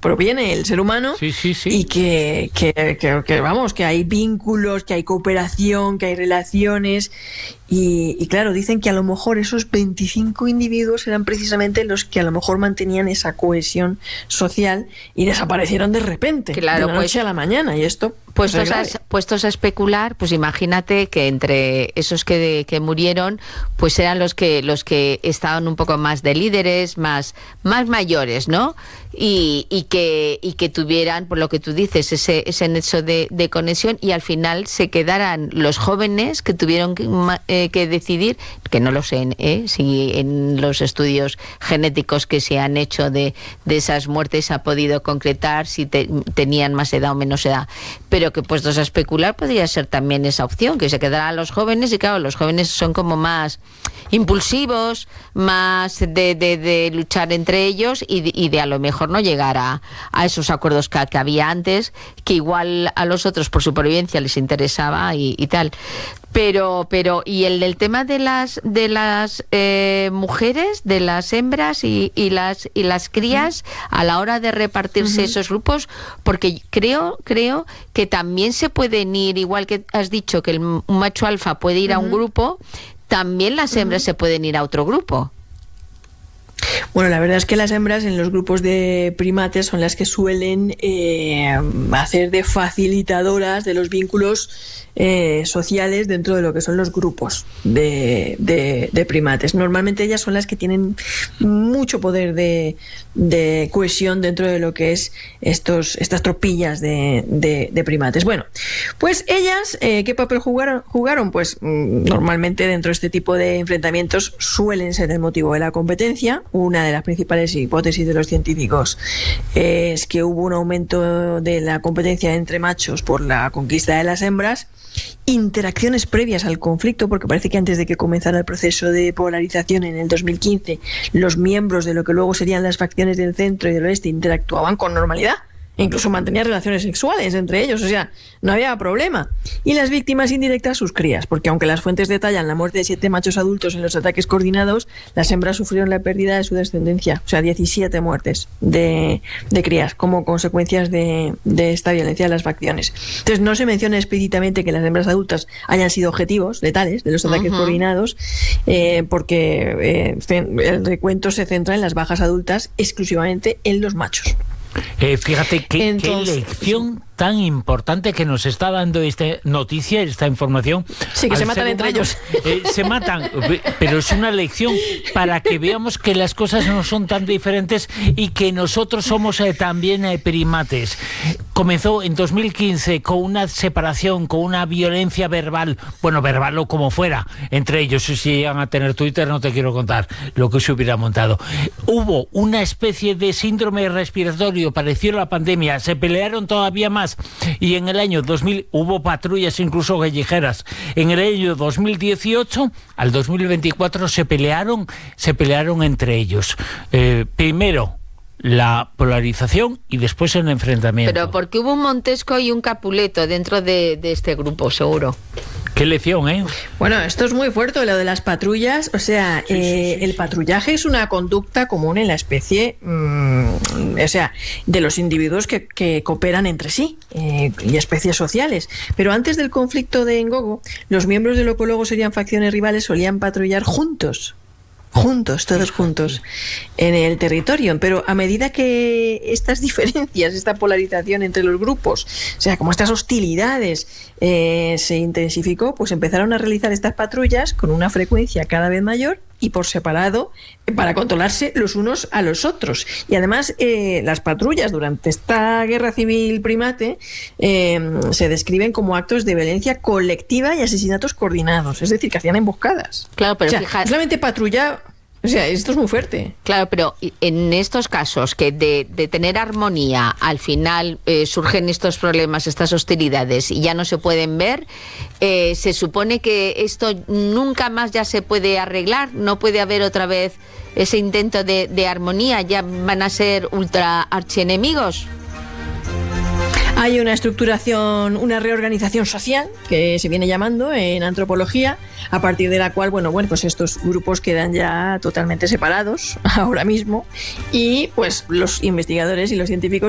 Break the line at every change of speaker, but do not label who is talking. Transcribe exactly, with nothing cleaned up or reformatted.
proviene el ser humano,
sí, sí, sí.
y que, que, que, que, vamos, que hay vínculos, que hay cooperación, que hay relaciones. Y, y claro, dicen que a lo mejor esos veinticinco individuos eran precisamente los que a lo mejor mantenían esa cohesión social y desaparecieron de repente,
claro,
de la noche
pues,
a la mañana. Y esto...
Puestos a, puestos a especular, pues imagínate que entre esos que, que murieron, pues eran los que los que estaban un poco más de líderes, más, más mayores, ¿no? Y, y que y que tuvieran, por lo que tú dices, ese, ese nexo de, de conexión, y al final se quedaran los jóvenes que tuvieron que, eh, que decidir, que no lo sé, ¿eh? Si en los estudios genéticos que se han hecho de, de esas muertes ha podido concretar si te, tenían más edad o menos edad, pero Pero que puestos a especular podría ser también esa opción, que se quedaran los jóvenes, y claro, los jóvenes son como más impulsivos, más de, de, de luchar entre ellos y de, y de a lo mejor no llegar a, a esos acuerdos que, que había antes, que igual a los otros por supervivencia les interesaba y, y tal. Pero, pero, y el del tema de las de las eh, mujeres, de las hembras y, y las y las crías a la hora de repartirse uh-huh. esos grupos, porque creo creo que también se pueden ir, igual que has dicho que el, un macho alfa puede ir uh-huh. a un grupo, también las hembras uh-huh. se pueden ir a otro grupo.
Bueno, la verdad es que las hembras en los grupos de primates son las que suelen eh, hacer de facilitadoras de los vínculos eh, sociales dentro de lo que son los grupos de, de, de primates. Normalmente ellas son las que tienen mucho poder de, de cohesión dentro de lo que es estos, estas tropillas de, de, de primates. Bueno, pues ellas, eh, ¿qué papel jugaron? jugaron? Pues mm, normalmente dentro de este tipo de enfrentamientos suelen ser el motivo de la competencia. Una de las principales hipótesis de los científicos es que hubo un aumento de la competencia entre machos por la conquista de las hembras, interacciones previas al conflicto, porque parece que antes de que comenzara el proceso de polarización en el dos mil quince, los miembros de lo que luego serían las facciones del centro y del oeste interactuaban con normalidad. Incluso mantenían relaciones sexuales entre ellos, o sea, no había problema. Y las víctimas indirectas, sus crías, porque aunque las fuentes detallan la muerte de siete machos adultos en los ataques coordinados, las hembras sufrieron la pérdida de su descendencia, o sea, diecisiete muertes de, de crías como consecuencias de, de esta violencia de las facciones. Entonces no se menciona explícitamente que las hembras adultas hayan sido objetivos letales de los ataques uh-huh. coordinados, eh, porque eh, el recuento se centra en las bajas adultas exclusivamente en los machos.
Eh, fíjate qué,
Entonces,
qué lección tan importante que nos está dando esta noticia, esta información.
Sí, que se matan entre ellos.
Eh, se matan, pero es una lección para que veamos que las cosas no son tan diferentes y que nosotros somos eh, también eh, primates. Comenzó en dos mil quince con una separación, con una violencia verbal, bueno, verbal o como fuera, entre ellos. Si llegan a tener Twitter, no te quiero contar lo que se hubiera montado. Hubo una especie de síndrome respiratorio parecido a la pandemia, se pelearon todavía más, y en el año dos mil hubo patrullas incluso callejeras. En el año dos mil dieciocho al dos mil veinticuatro se pelearon, se pelearon entre ellos. Eh, primero la polarización y después el enfrentamiento.
Pero porque hubo un Montesco y un Capuleto dentro de, de este grupo, seguro.
Qué lección, ¿eh?
Bueno, esto es muy fuerte, lo de las patrullas. O sea, sí, eh, sí, sí, el patrullaje es una conducta común en la especie, mmm, o sea, de los individuos que, que cooperan entre sí eh, y especies sociales. Pero antes del conflicto de Ngogo, los miembros de lo que luego serían facciones rivales solían patrullar juntos. Juntos, todos juntos, en el territorio. Pero a medida que estas diferencias, esta polarización entre los grupos, o sea, como estas hostilidades eh, se intensificó, pues empezaron a realizar estas patrullas con una frecuencia cada vez mayor y por separado para controlarse los unos a los otros. Y además eh, las patrullas durante esta guerra civil primate eh, se describen como actos de violencia colectiva y asesinatos coordinados, es decir, que hacían emboscadas.
Claro, pero
o sea,
fíjate,
solamente patrulla. O sea, esto es muy fuerte.
Claro, pero en estos casos que de, de tener armonía, al final eh, surgen estos problemas, estas hostilidades y ya no se pueden ver, eh, se supone que esto nunca más ya se puede arreglar, no puede haber otra vez ese intento de, de armonía, ya van a ser ultra archienemigos.
Hay una estructuración, una reorganización social que se viene llamando en antropología, a partir de la cual, bueno, bueno, pues estos grupos quedan ya totalmente separados ahora mismo y pues los investigadores y los científicos